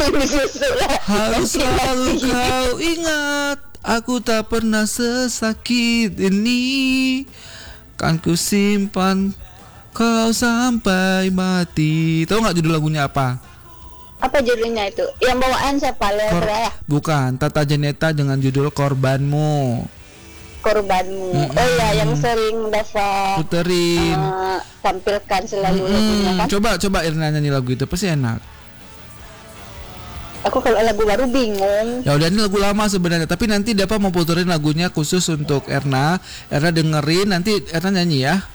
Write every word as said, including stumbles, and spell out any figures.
Susu lah. Harus selalu kau ingat, aku tak pernah sesakit ini. Kan ku simpan kau sampai mati. Tahu nggak judul lagunya apa? Apa judulnya itu? Yang bawaan siapa? Lea Kor- Seraya? Bukan, Tata Janeta dengan judul Korbanmu. Korbanmu. Mm-mm. Oh ya, yang sering Dava Puterin. uh, tampilkan selalu Mm-mm. lagunya kan. Coba coba Irna nyanyi lagu itu pasti enak. Aku kalau lagu baru bingung. Ya udah, ini lagu lama sebenarnya, tapi nanti Dava mau puterin lagunya khusus untuk Erna. Erna dengerin, nanti Erna nyanyi ya.